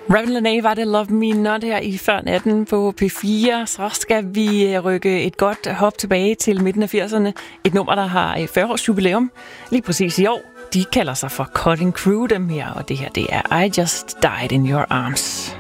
Raven Lenae var det Love Me Not her i før natten på P4. Så skal vi rykke et godt hop tilbage til midten af 80'erne. Et nummer, der har 40 års jubilæum. Lige præcis i år. De kalder sig for Cutting Crew, dem her. Og det her, det er I Just Died in Your Arms.